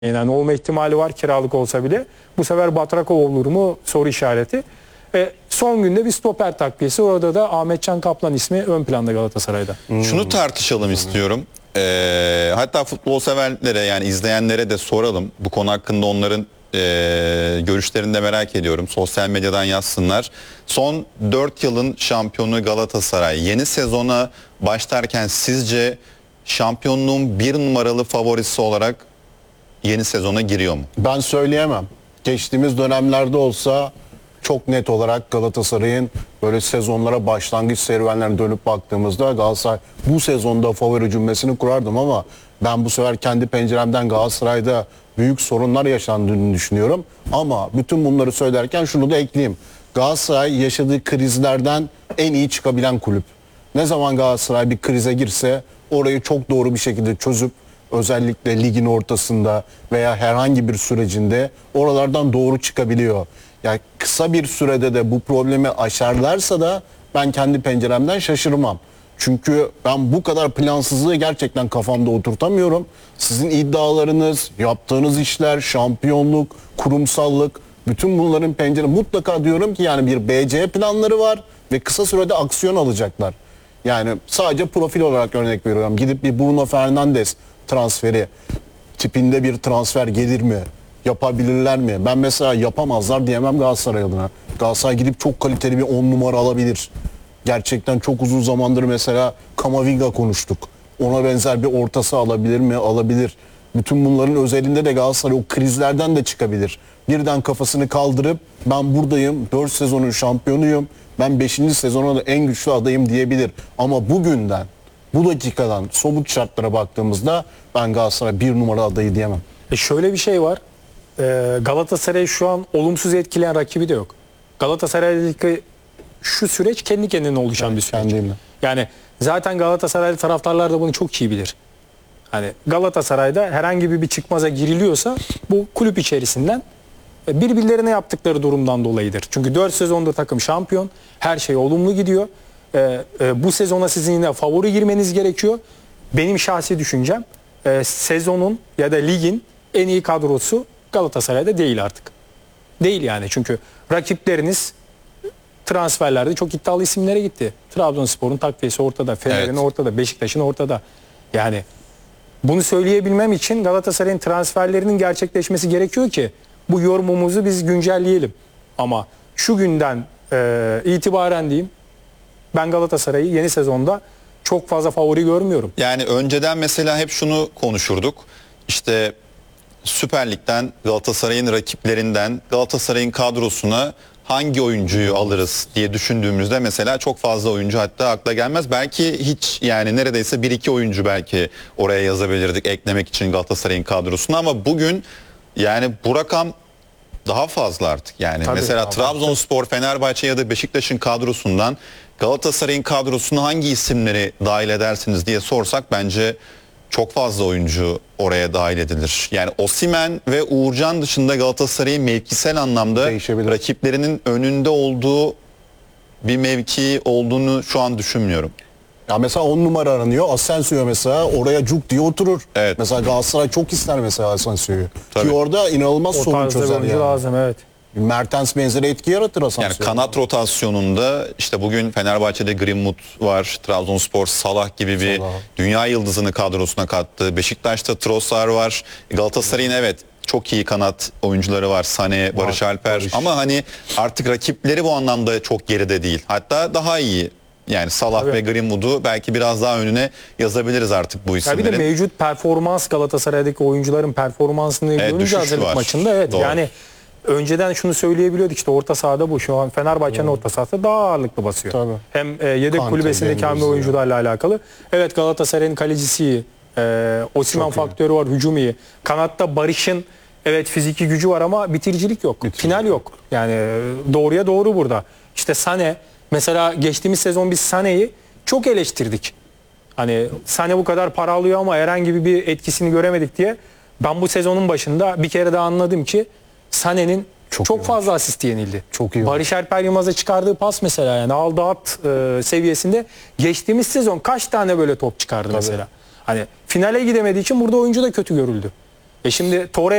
Yani olma ihtimali var kiralık olsa bile. Bu sefer Batrakov olur mu soru işareti. Son günde bir stoper takviyesi. Orada da Ahmetcan Kaplan ismi ön planda Galatasaray'da. Şunu tartışalım istiyorum. Hatta futbol severlere, yani izleyenlere de soralım. Bu konu hakkında onların görüşlerini de merak ediyorum. Sosyal medyadan yazsınlar. Son 4 yılın şampiyonu Galatasaray. Yeni sezona başlarken sizce şampiyonluğun bir numaralı favorisi olarak yeni sezona giriyor mu? Ben söyleyemem. Geçtiğimiz dönemlerde olsa çok net olarak Galatasaray'ın böyle sezonlara başlangıç serüvenlerine dönüp baktığımızda Galatasaray bu sezonda favori cümlesini kurardım ama ben bu sefer kendi penceremden Galatasaray'da büyük sorunlar yaşandığını düşünüyorum. Ama bütün bunları söylerken şunu da ekleyeyim. Galatasaray yaşadığı krizlerden en iyi çıkabilen kulüp. Ne zaman Galatasaray bir krize girse orayı çok doğru bir şekilde çözüp özellikle ligin ortasında veya herhangi bir sürecinde oralardan doğru çıkabiliyor. Yani kısa bir sürede de bu problemi aşarlarsa da ben kendi penceremden şaşırmam. Çünkü ben bu kadar plansızlığı gerçekten kafamda oturtamıyorum. Sizin iddialarınız, yaptığınız işler, şampiyonluk, kurumsallık, bütün bunların pencere mutlaka diyorum ki yani bir BC planları var ve kısa sürede aksiyon alacaklar. Yani sadece profil olarak örnek veriyorum. Gidip bir Bruno Fernandes transferi tipinde bir transfer gelir mi? Yapabilirler mi? Ben mesela yapamazlar diyemem Galatasaray adına. Galatasaray gidip çok kaliteli bir 10 numara alabilir. Gerçekten çok uzun zamandır mesela Kamavinga konuştuk. Ona benzer bir ortası alabilir mi? Alabilir. Bütün bunların özelinde de Galatasaray o krizlerden de çıkabilir. Birden kafasını kaldırıp ben buradayım, 4 sezonun şampiyonuyum, ben 5. sezona da en güçlü adayım diyebilir. Ama bugünden, bu dakikadan somut şartlara baktığımızda ben Galatasaray 1 numara adayı diyemem. Şöyle bir şey var. Galatasaray şu an olumsuz etkileyen rakibi de yok. Galatasaray'daki şu süreç kendi kendine oluşan bir süreç. Kendimle. Yani zaten Galatasaraylı taraftarlar da bunu çok iyi bilir. Hani Galatasaray'da herhangi bir çıkmaza giriliyorsa bu kulüp içerisinden birbirlerine yaptıkları durumdan dolayıdır. Çünkü 4 sezonda takım şampiyon. Her şey olumlu gidiyor. Bu sezona sizin yine favori girmeniz gerekiyor. Benim şahsi düşüncem sezonun ya da ligin en iyi kadrosu Galatasaray'da değil artık. Değil yani, çünkü rakipleriniz transferlerde çok iddialı isimlere gitti. Trabzonspor'un takviyesi ortada, Fener'in ortada, Beşiktaş'ın ortada. Yani bunu söyleyebilmem için Galatasaray'ın transferlerinin gerçekleşmesi gerekiyor ki bu yorumumuzu biz güncelleyelim. Ama şu günden itibaren diyeyim, ben Galatasaray'ı yeni sezonda çok fazla favori görmüyorum. Yani önceden mesela hep şunu konuşurduk. İşte Süper Lig'den, Galatasaray'ın rakiplerinden, Galatasaray'ın kadrosuna hangi oyuncuyu alırız diye düşündüğümüzde mesela çok fazla oyuncu hatta akla gelmez. Belki hiç, yani neredeyse 1-2 oyuncu belki oraya yazabilirdik eklemek için Galatasaray'ın kadrosuna, ama bugün yani bu rakam daha fazla artık. Yani tabii, mesela Trabzonspor, Fenerbahçe ya da Beşiktaş'ın kadrosundan Galatasaray'ın kadrosuna hangi isimleri dahil edersiniz diye sorsak bence çok fazla oyuncu oraya dahil edilir. Yani Osimhen ve Uğurcan dışında Galatasaray'ın mevkisel anlamda rakiplerinin önünde olduğu bir mevki olduğunu şu an düşünmüyorum. Ya mesela 10 numara aranıyor. Asensio mesela oraya cuk diye oturur. Evet. Mesela Galatasaray çok ister mesela Asensio'yu. Tabii. Ki orada inanılmaz O sorun tarzda bir çözer oyuncu yani. lazım, evet. Mertens benzeri etki yaratır Asensio. Yani kanat rotasyonunda işte bugün Fenerbahçe'de Greenwood var, Trabzonspor Salah gibi bir dünya yıldızını kadrosuna kattı. Beşiktaş'ta Trossard var. Galatasaray'ın evet çok iyi kanat oyuncuları var. Sané, Barış Alper. Ama hani artık rakipleri bu anlamda çok geride değil. Hatta daha iyi. Yani Salah ve Greenwood'u belki biraz daha önüne yazabiliriz artık bu isimlerin. Bir de mevcut performans, Galatasaray'daki oyuncuların performansını görünce hazırlık maçında yani önceden şunu söyleyebiliyorduk, işte orta sahada bu. Şu an Fenerbahçe'nin orta sahası daha ağırlıklı basıyor. Tabii. Hem yedek kulübesindeki hem de oyuncularla alakalı. Evet, Galatasaray'ın kalecisi iyi. Osimhen faktörü var, hücum iyi. Kanatta Barış'ın evet fiziki gücü var ama bitiricilik yok. Final yok. Yani doğruya doğru burada. İşte Sané mesela, geçtiğimiz sezon biz Sané'yi çok eleştirdik. Hani Sané bu kadar para alıyor ama herhangi bir etkisini göremedik diye. Ben bu sezonun başında bir kere daha anladım ki Sané'nin çok fazla asist yenildi. Çok iyi. Barış Alper Yılmaz'a çıkardığı pas mesela, yani aldı at seviyesinde. Geçtiğimiz sezon kaç tane böyle top çıkardı mesela. Hani finale gidemediği için burada oyuncu da kötü görüldü. Şimdi Torreira